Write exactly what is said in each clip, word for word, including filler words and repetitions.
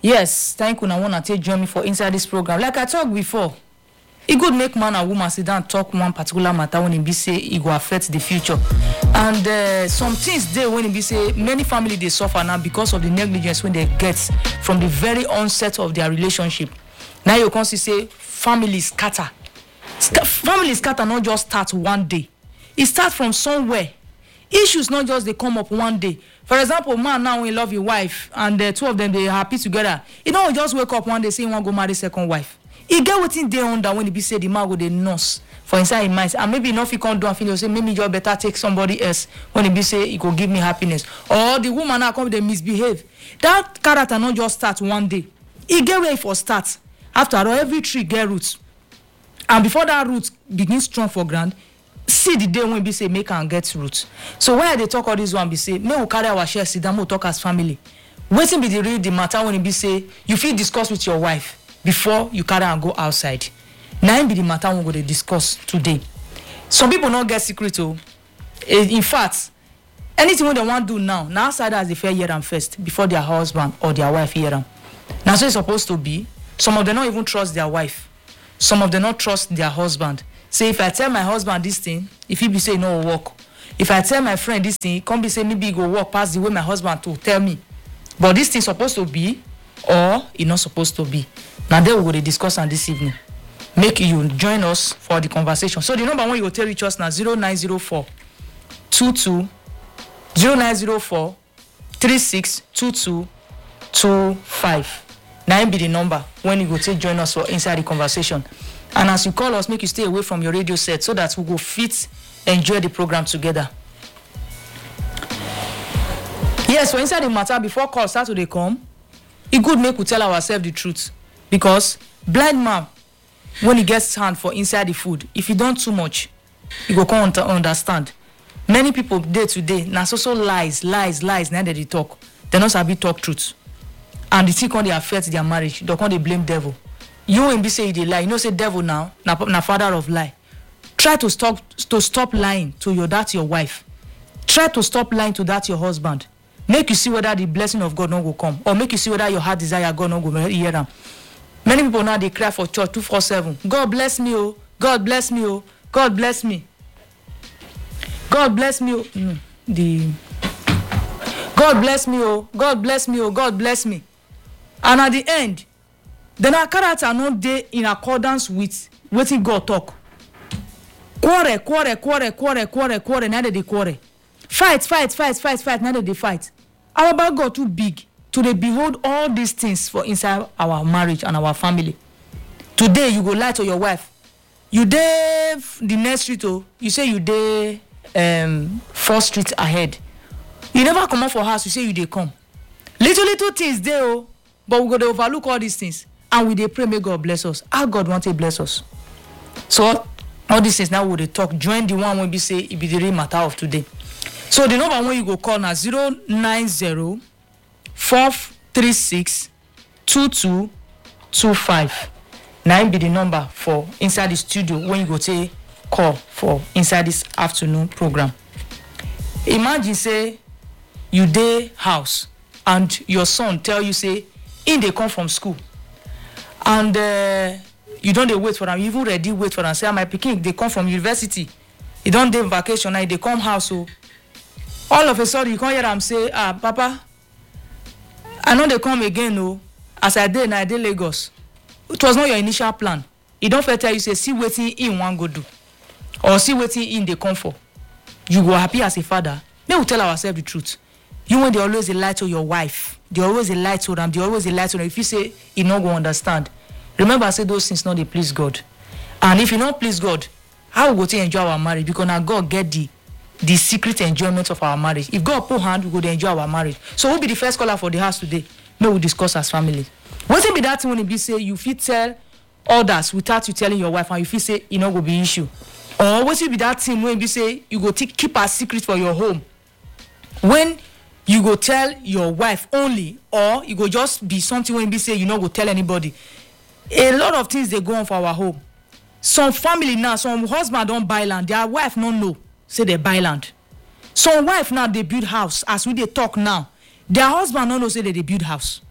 Yes, thank you. I want to take join me for inside this program. Like I talked before, it could make man and woman sit down and talk one particular matter when it be say it will affect the future. And uh, some things there when it be say many families they suffer now because of the negligence when they get from the very onset of their relationship. Now you can see say families scatter. Sc- families scatter not just start one day. It starts from somewhere. Issues not just they come up one day. For example, man now when love your wife and the two of them they happy together. You know, just wake up one day saying want go marry second wife. He get waiting there under when he be say the man go the nurse for inside his mind. And maybe enough he can't do and feel say maybe you better take somebody else when he be say he could give me happiness. Or the woman now come they misbehave. That character not just start one day. He get where for start. After all, every tree get roots. And before that root begins strong for ground, see the day when we say make and get roots. So why they talk all this one be say, may we carry our share, sit down, we talk as family. Waiting be the real the matter when it be say, you feel discuss with your wife before you carry and go outside. Now be the matter we're going to discuss today. Some people not get secret too. In fact, anything what they want to do now, now outside as they fair hear them first before their husband or their wife hear them. Now so it's supposed to be. Some of them don't even trust their wife. Some of them not trust their husband. Say if I tell my husband this thing, if he be say no work. If I tell my friend this thing, come be say maybe he go walk past the way my husband to tell me. But this thing supposed to be or it not supposed to be. Now then we will discuss on this evening. Make you join us for the conversation. So the number one you will tell each us now zero nine zero four two two zero nine zero four three six two two two five. Now be the number when you go take join us for inside the conversation. And as you call us, make you stay away from your radio set so that we go fit enjoy the program together. Yes, so inside the matter before call start to they come, it good make we tell ourselves the truth. Because blind man, when he gets hand for inside the food, if he don't too much, he go come to understand. Many people day to day, now so so lies, lies, lies, now that they talk. They not sabi talk truth. And the thing when they affect their marriage, they can't they blame devil. You and be say they lie. You know say devil now, na, na father of lie. Try to stop to stop lying to your that your wife. Try to stop lying to that your husband. Make you see whether the blessing of God not go come, or make you see whether your heart desire God not go hear them. Many people now they cry for church two four seven. God bless me, oh. God bless me, oh. God bless me. God bless me, oh. Mm, the God bless me, oh. God bless me, oh. God bless me. And at the end, then our character not dey in accordance with what God talk. Quarrel, quarrel, quarrel, quarrel, quarrel, quarrel, neither they quarrel. Fight, fight, fight, fight, fight, neither they fight. Our bad God too big to they behold all these things for inside our marriage and our family. Today you go lie to your wife. You dey the next street, oh, you say you dey um four streets ahead. You never come out for house, you say you dey come. Little little things there, oh, but we go to overlook all these things. And we they pray, may God bless us. Our God want to bless us. So all these things now we they talk. Join the one when we say it be the real matter of today. So the number one you go call now zero nine zero four three six two two two five. Nine be the number for inside the studio when you go take call for inside this afternoon program. Imagine say you day house and your son tell you say in they come from school. And uh, you don't they wait for them. You even ready wait for them. Say, my pikin, they come from university. You don't dey vacation now. They come house. So all of a sudden you can't hear them say, ah, Papa, I know they come again. No, as I did, I did Lagos. It was not your initial plan. You don't fair tell you say, see waiting in one go do, or see waiting in they come for. You go happy as a father. May we tell ourselves the truth. You when they always a lie to your wife. They always a lie to them. They always a lie to them. If you say you not go understand, remember I say those things not they please God. And if you not please God, how we go to enjoy our marriage? Because now God get the the secret enjoyment of our marriage. If God put hand, we go to enjoy our marriage. So who be the first caller for the house today? May we discuss as family. What be that thing when it be say you fit tell others without you telling your wife, and you feel say you know go be issue? Or what be that thing when it be say you go t- keep a secret for your home? When you go tell your wife only, or you go just be something when be say you know go tell anybody. A lot of things they go on for our home. Some family now, some husband don't buy land, their wife don't know, say they buy land. Some wife now they build house, as we they talk now, their husband don't know say they, they build house.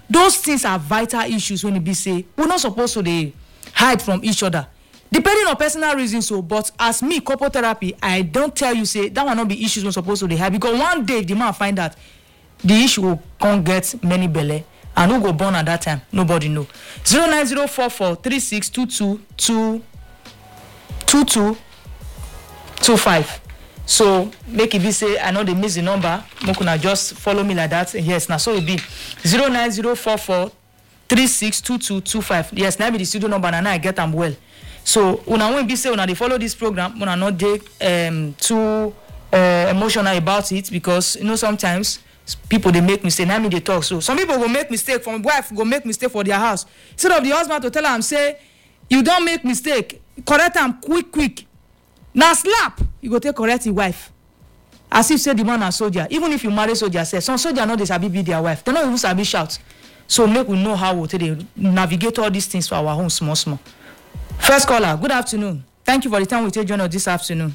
those things are vital issues when it be say we're not supposed to dey hide from each other depending on personal reasons. So but as me couple therapy, I don't tell you say that one not be issues we're supposed to dey hide, because one day if the man find that the issue will come get many belle and who go born at that time nobody know. Zero nine zero four four three six two two two two two two five. So make it be say I know they miss the number, mokuna just follow me like that. Yes, now so it be zero nine zero four four three six two two two five. Yes, now be the studio number and now I get them well. So una when be say una they follow this program, una not dey um too uh, emotional about it, because you know sometimes people they make mistake. Now me they talk. So some people go make mistake, from wife go make mistake for their house. Instead of the husband to tell am say you don't make mistake, correct am quick quick. Now slap, you go take correct your wife. As if say the man a soldier. Even if you marry soldier, say some soldier know they sabi beat their wife. They not even sabi shout. So make we know how we take navigate all these things for our home small small. First caller, good afternoon. Thank you for the time we take join us this afternoon.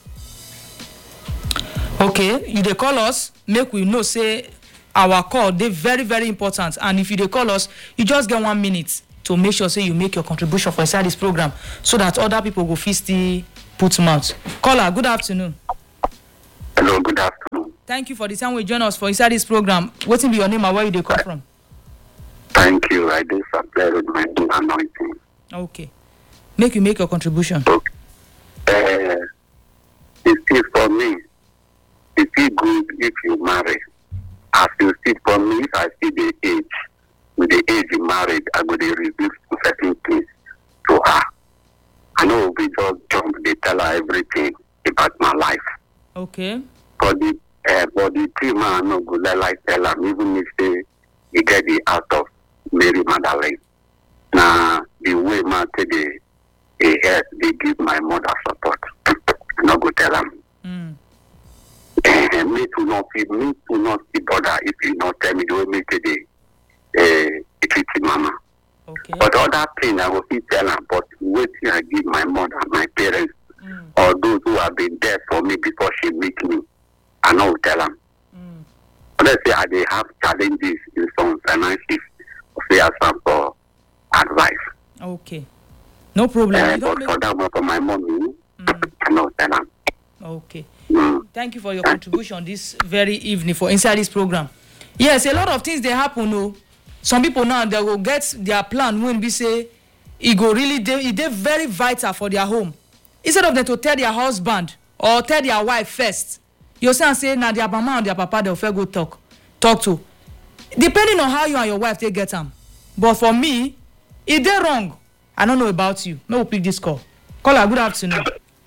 Okay, you dey call us, make we know say our call they very very important, and if you dey call us, you just get one minute to make sure say you make your contribution for inside this program so that other people go fit still put mouth. Caller, good afternoon. Hello, good afternoon. Thank you for the time we join us for inside this program. What's be your name and where you dey come from? Thank you. I do supply with my own anointing. Okay. Make you make your contribution. Okay. Uh, you see, for me, it's still good if you marry. As you see, for me, if I see the age, with the age you married, I go to reveal certain things to her. I know we just jump, they tell her everything about my life. Okay. For the, uh, for the three man, no go let like tell them, even if they, they get the out of Mary Magdalene. Now, the way man take the a head, they give my mother support. I not go tell them. Mm. Uh, me to not feel, me to not see bother if you not tell me the way me today, uh, treat mama. Okay. But other thing I will keep tell them, but wait till I give my mother, my parents, Mm. or those who have been there for me before she meet me, I know tell them. Mm. Let's say I they have challenges in some finances, say as for advice. Okay. No problem. Uh, You don't but make- for that one, for my mommy, Mm. I know tell them. Okay. Mm. Thank you for your contribution this very evening for inside this program. Yes, a lot of things they happen. No, some people now they will get their plan when we say it go really they it they very vital for their home. Instead of them to tell their husband or tell their wife first, you say and say now their mama and their papa they'll fair go talk talk to. Depending on how you and your wife they get them. But for me, if they're wrong, I don't know about you. No, pick this call. Caller, good afternoon.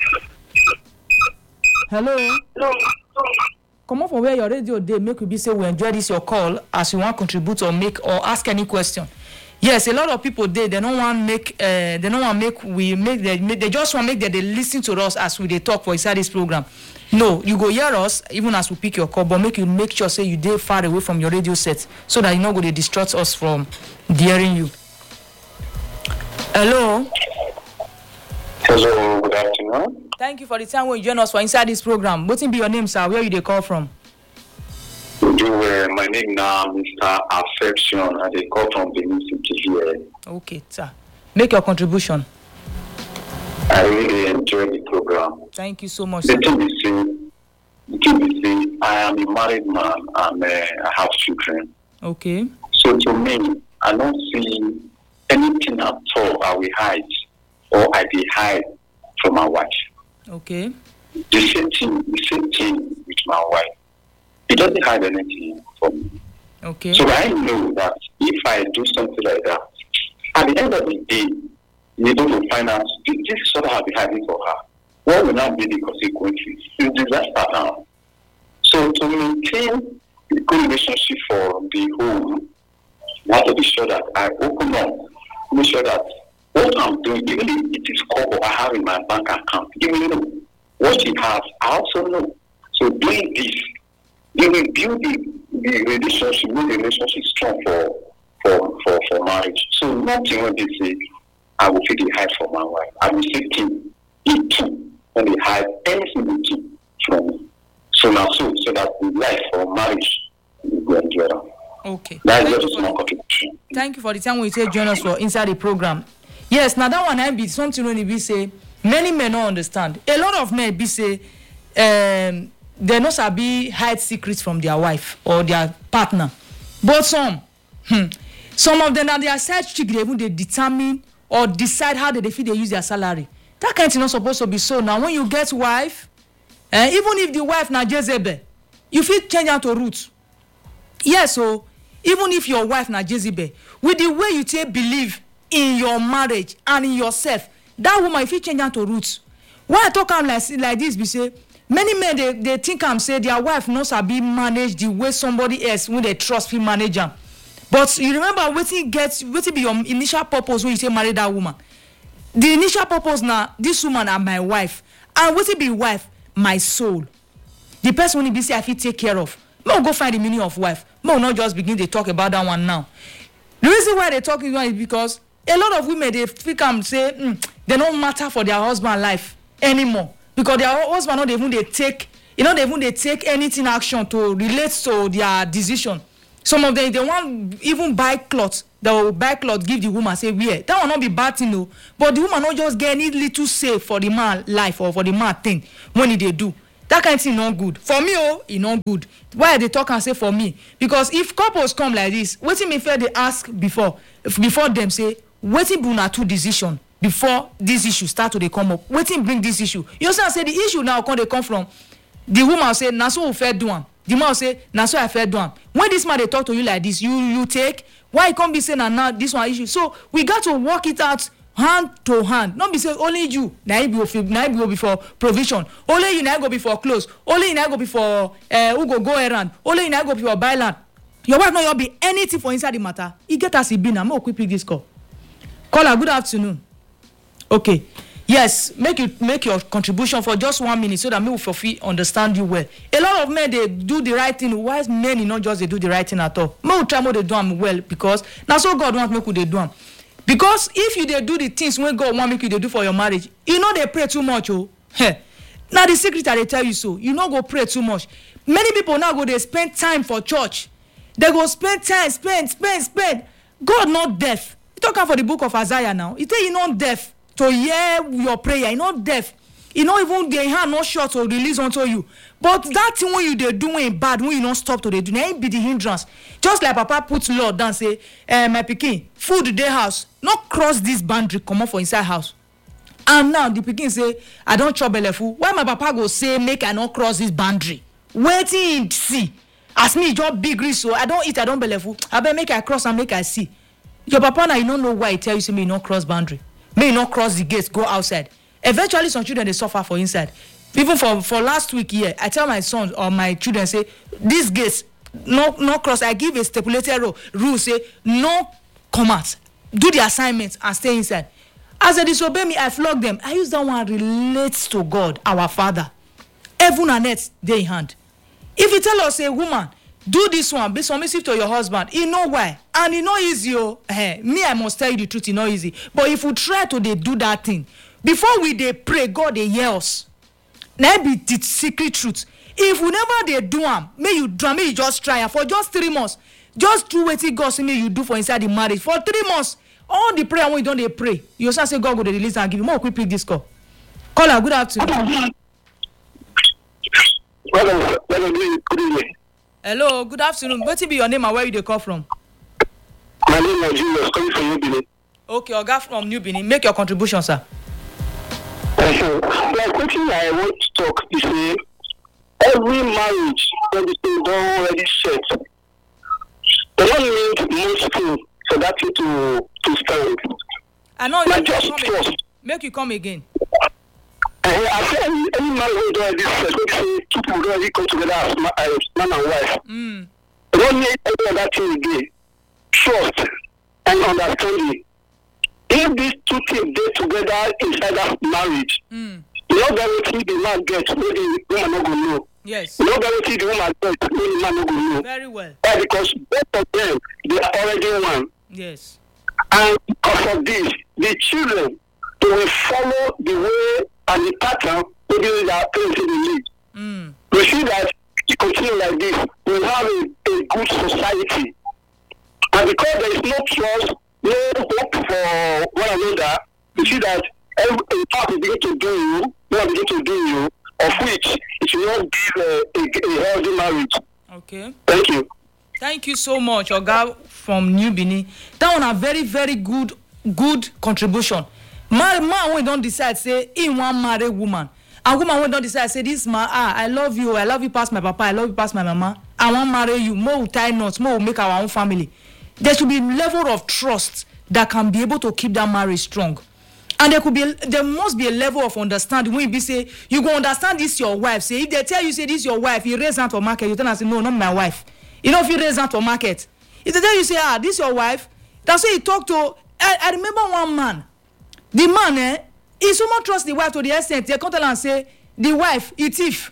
Hello. Come on from where your radio day make we be say we enjoy this your call as you want contribute or make or ask any question. Yes, a lot of people they they don't want make uh, they don't want make we make they make, they just want make that they listen to us as we they talk for inside this program. No, you go hear us even as we pick your call, but make you make sure say you dey far away from your radio set so that you not go to distract us from hearing you. Hello. Hello, good afternoon. Thank you for the time when you join us for inside this program. What be your name, sir? Where you they call from? Do uh, my name now, Mister Affection, and they call from Benin City here. Okay, sir. Make your contribution. I really enjoy the program. Thank you so much, The sir. thing is, say, the thing is, say, I am a married man and uh, I have children. Okay. So to me, I don't see anything at all I will hide or I will hide from my wife. Okay. The same thing, the same thing with my wife. He doesn't hide anything from me. Okay. So I know that if I do something like that, at the end of the day, you don't find out this is what I have been hiding for her. What will not be the consequences? It's disaster now. So to maintain a good relationship for the home, I have to be sure that I open up, make sure that what I'm doing, even if it is cover I have in my bank account, even know what she has, I also know. So doing this, you will build the, the relationship, make the relationship strong for for for, for marriage. So nothing when they say I will feel the hide from my wife. I will say thing it too when they hide anything they do from me. So now so so that the life for marriage will go enjoy them. Okay. That's Thank just you a small for- contribution. Thank you for the time when you take join us for inside the program. Yes, now that one I be something when be say many men don't understand. A lot of men be say um they not sabi hide secrets from their wife or their partner. But some hmm, some of them are their side chick they even they determine or decide how they, they feel they use their salary. That kind of thing not supposed to be so. Now when you get wife, eh, even if the wife na Jezebel, you feel change out to roots. Yes, so even if your wife na Jezebel, with the way you take believe in your marriage and in yourself, that woman if you change am to roots. Why I talk am like like this be say many men they they think am say their wife no sabi manage the way somebody else when they trust fit manage am. But you remember wetin get wetin be your initial purpose when you say marry that woman. The initial purpose na this woman na my wife, and wetin be wife? My soul. The person wey be say I fit take care of. May we go find the meaning of wife. May we not just begin to talk about that one now. The reason why they talk is because a lot of women they think am say mm, they don't matter for their husband life anymore because their husband not even they take you know they even they take anything action to relate to their decision. Some of them they want even buy clothes. They will buy clothes give the woman say wear. That will not be bad thing though. But the woman not just get any little say for the man life or for the man thing when they do. That kind of thing not good. For me, oh, it not good. Why they talk and say for me? Because if couples come like this, wetin me fair they ask before, before them say, wetin be una two decision before this issue start to they come up. Wetin bring this issue? You understand? Say the issue now come they come from the woman say na so we fair do am. The man say na so I fair do am. When this man they talk to you like this, you you take why it can't be saying na now this one issue. So we got to work it out. Hand to hand, not be say only you na you be na you go before provision, only you na go before clothes, only you na go before uh, who go go errand, only you na go before buy land. Your wife no you be anything for inside the matter. E get as e be now. Make we quick this call. Caller, good afternoon. Okay, yes, make you make your contribution for just one minute so that me will fulfill understand you well. A lot of men they do the right thing. Why men not just they do the right thing at all? Me will try more they do them well because now so God want make we they do them. Because if you dey do the things when God want make you dey do for your marriage, you know they pray too much, oh. Now the secret I dey tell you so. You no go pray too much. Many people now go they spend time for church. They go spend time, spend, spend, spend. God not deaf. You talk about for the book of Isaiah now. He tell you not deaf to hear your prayer. He not deaf. He not even the hand not short to release unto you. But that thing when you they doing bad, when you not stop to they do, ain't be the hindrance. Just like Papa put law down say, eh, my pikin, food day house, not cross this boundary, come up for inside house. And now the pikin say, I don't chop belleful. Why my papa go say make I not cross this boundary? Waiting see. As me job big risk, so I don't eat, I don't belleful. I better make I cross and make I see. Your papa now you don't know why he tell you say me not cross boundary. May not cross the gates, go outside. Eventually some children they suffer for inside. Even for for last week here, I tell my son or my children say these gates no no cross. I give a stipulated rule rule say no come out, do the assignment and stay inside. As they disobey me, I flog them. I use that one relates to God, our Father. Heaven and earth they in hand. If you tell us a woman do this one, be submissive to your husband, you know why, and it not easy. Oh, hey, me I must tell you the truth, it not easy. But if we try to they do that thing before we they pray, God they hear us. Now be the secret truth. If we never they do am, may you do may you just try am for just three months. Just do what God say may you do for inside the marriage for three months. All the prayer when you don't they pray, you start say God go to release and give you more quick pick this call. Caller, good afternoon. Hello, good afternoon. What be your name and where you they call from? My name is Julius, coming from New Benin. Okay, Oga from New Benin. Make your contribution, sir. Like what I want to talk is say every marriage when the thing don't already set. They don't need most thing for that thing to to stand. I know you Like make just you come again. trust. Make you come again. Uh, I say any, any marriage when don't already set, when say two people don't already come together as ma- uh, man and wife. Mm. They don't need any other thing again. Trust and understanding. If these two things get together inside that marriage, Mm. you know guarantee the man gets, maybe the woman not gonna know. Yes. You know guarantee the woman gets, maybe the man not gonna know. Very well. Why? Because both of them, they are already one. Yes. And because of this, the children, they will follow the way and the pattern maybe their parents will lead. Mm. We see that if it continue like this, we have a, a good society. And because there is no trust, no hope for one another, you see that every part will begin to do you, will begin to do you, of which it will not give a, a, a healthy marriage. Okay. Thank you. Thank you so much, Oga from New Benin. That one a very, very good, good contribution. Man, man, when don't decide say he want marry woman. A woman when don't decide say this man, ah, I love you, I love you past my papa, I love you past my mama. I want marry you. More will tie knots, more will make our own family. There should be a level of trust that can be able to keep that marriage strong. And there could be, a, there must be a level of understanding when you be say, you go understand this your wife. Say, if they tell you, say, this your wife, you raise her to market, you tell her, say, no, not my wife. You know, if you raise her to market. If they tell you, say, ah, this your wife, that's why you talk to, I, I remember one man, the man, eh, he so much trust the wife to the extent, they come tell and say, the wife, he thief.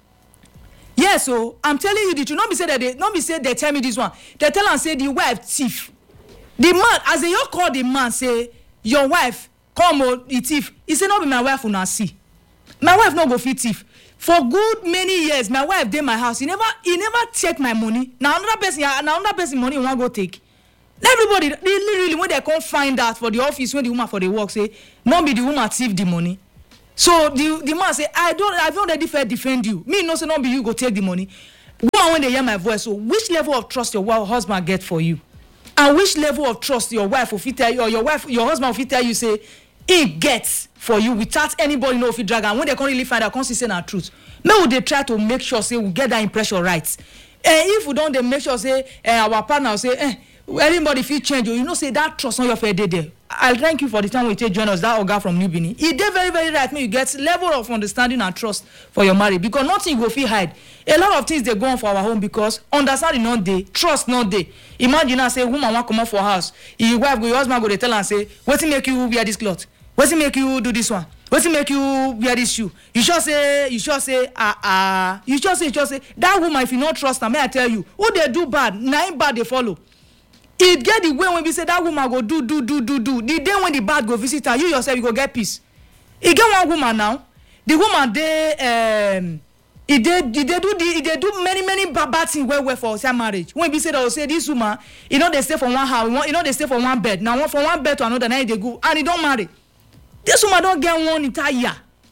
Yes, so, I'm telling you the truth. Not be say that they, not be say they tell me this one. They tell and say, the wife, thief. The man, as they all call the man, say, your wife, come on, he thief. He say, no be my wife una see. My wife no go fit thief. For good many years, my wife dey my house. He never, he never check my money. Now another person, now another person money he want go take. Everybody, really, really, when they come find out for the office, when the woman for the work say, no be the woman thief the money. So the the man say, I don't, I've already fair defend you. Me no say no be you go take the money. Woman when they hear my voice, so which level of trust your husband get for you, and which level of trust your wife will fit tell you, or your wife, your husband will fit tell you say, he gets for you without anybody know if you drag. And when they can't really find out, can't say the truth. Now they try to make sure say we get that impression right. And if we don't, they make sure say uh, our partner will say, eh, anybody feel change, you know, say that trust on your fair day there. I'll thank you for the time we take join us. That Oga from New Benin. He did very, very right. Me, you get level of understanding and trust for your marriage because nothing will feel hide. A lot of things they go on for our home because understanding not day, trust not day. Imagine I say woman want come out for house. Your wife go, your husband go they tell and say, what make you wear this cloth? What make you do this one? What make you wear this shoe? You should say, you should say, ah ah. You should say, you should say that woman. If you not trust her, may I tell you, who they do bad, nine bad they follow. It get the way when we say that woman go do do do do do. The day when the bad go visit her, you yourself you go get peace. It get one woman now. The woman they um, it they they do the they do many many bad, bad things well well for their marriage. When we say that, say this woman, you know they stay from one house, you know they stay from one bed. Now one from one bed to another, now they go and they don't marry. This woman don't get one entire year.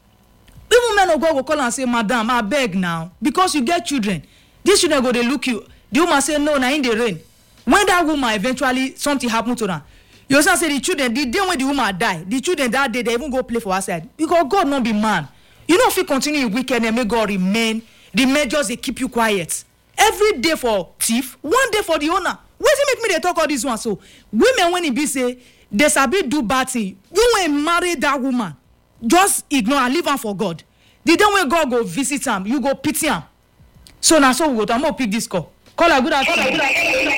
Even men of God will call and say, Madam, I beg now because you get children. These children go they look you. The woman say no, now in the rain. When that woman eventually something happen to her, you also say the children, the day when the woman die, the children that day they even go play for outside because God not be man. You know if you continue in wicked and make God remain, remain just they keep you quiet. Every day for thief, one day for the owner. Where does it make me they talk all this one? So women when it be say they sabi do bad thing, you ain't marry that woman, just ignore and leave her for God. The day when God go visit him, you go pity him. So now so we go. I'm gonna pick this call. Call her good afternoon.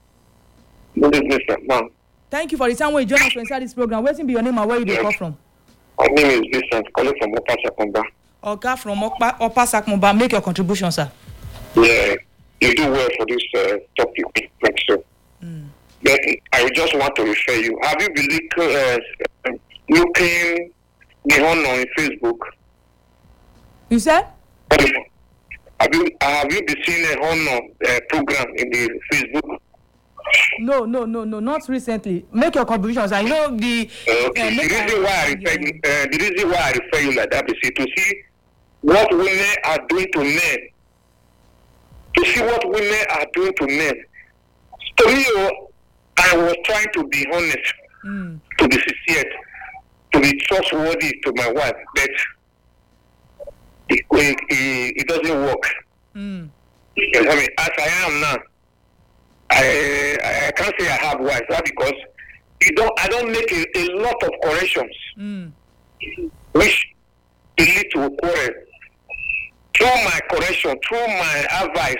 Good evening, sir. Ma'am. Thank you for the time when you join us for inside this program. Where be your name and where you yes. call from? My name is Vincent, calling from Upper Sakumba. Okay, from Upper, Upper Sakumba. Make your contribution, sir. Yeah, you do well for this uh, topic, like so. Mm. But I just want to refer you. Have you been look, uh, looking the honor on Facebook? You said? Have you have you been seeing a honor uh, program in the Facebook? No, no, no, no, not recently. Make your contributions. I know the. Uh, okay. Uh, the reason why I refer you, uh, the reason why I refer you like that is to see what women are doing to men. To see what women are doing to men. To me, I was trying to be honest, mm. to be sincere, to be trustworthy to my wife, but it, it, it doesn't work. Mm. I mean, as I am now. I, I can't say I have wife, right? Because you don't, I don't make a, a lot of corrections, mm. which lead to a quarrel. Through my correction, through my advice,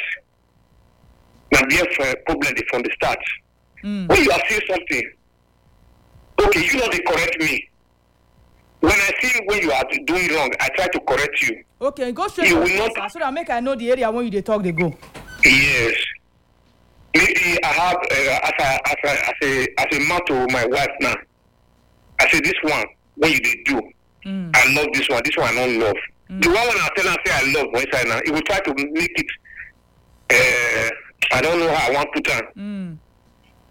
now be a problem from the start. Mm. When you are saying something, okay, you know they correct me. When I see when you are doing wrong, I try to correct you. Okay, go straight to the answer so that make I know the area when you they talk, they go. Yes. Maybe I have uh, as a as a as a as a man to my wife now. I say this one when you did do, mm. I love this one. This one I don't love. Mm. The one when I tell her say I love one side now, it will try to make it. Uh, I don't know how I want to put on. Mm.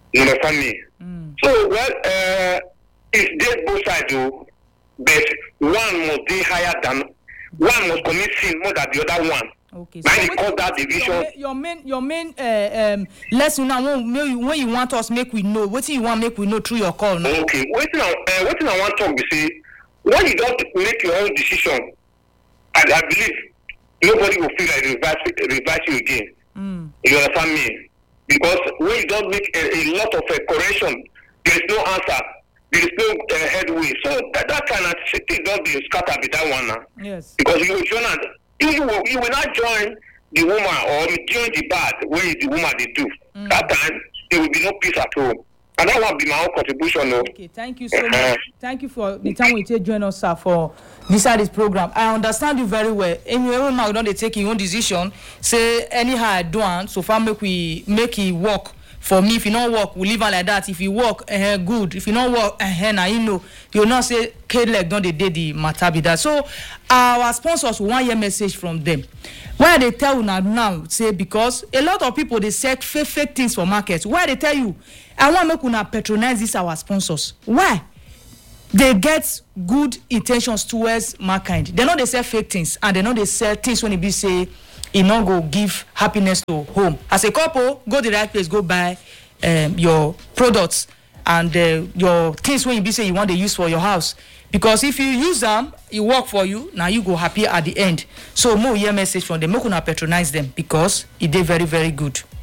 You understand me? Mm. So well, uh, it's there both sides though, but one must be higher than one must commit sin more than the other one. Okay. So So call that division. your main, your main, uh, um, lesson now. When, when you want us make we know, what you want make we know through your call. Now? Okay. Waiting on, uh, waiting I want to talk. You see, when you don't make your own decision, I, I believe nobody will feel like revise, revise you again. Mm. You understand me? Because when you don't make a, a lot of uh, correction, there is no answer. There is no uh, headway. So that, that kind of thing don't be scattered with that one now. Yes. Because you will join, you will, you will not join the woman or you join the bad when the woman they do. Mm. That time there will be no peace at home. And that will be my own contribution. No? Okay, thank you so much. Thank you for the time we take join us, sir, for this side this program. I understand you very well. Anyway, now we don't take your own decision. Say anyhow I do and so far make we make it work. For me, if you don't work, we leave her like that. If you work, uh, good. If you don't work, uh, now you know, you'll not say, K-leg, don't they did the matter be that. So, our sponsors, we want your message from them. Why they tell you now, now, say, because a lot of people, they set fake, fake things for markets. Why they tell you, I want to make una patronize this our sponsors. Why? They get good intentions towards mankind. They know they sell fake things, and they know they sell things when it be say, it not go give happiness to home. As a couple, go to the right place, go buy um, your products and uh, your things when you be say you want to use for your house. Because if you use them, it work for you, now you go happy at the end. So more hear message from them, make una patronize them because it did very, very good.